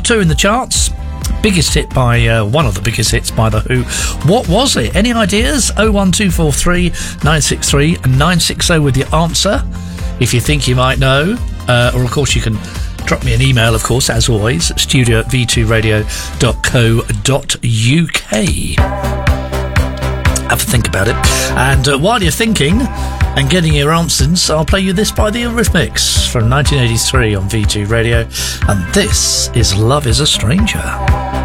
2 in the charts. Biggest hit by one of the biggest hits by The Who. What was it? Any ideas? 01243 963 and 960 with your answer if you think you might know. Or of course you can drop me an email, of course, as always, studio@v2radio.co.uk. Have a think about it. And while you're thinking and getting your answers, I'll play you this by the Eurythmics from 1983 on V2 Radio. And this is Love is a Stranger.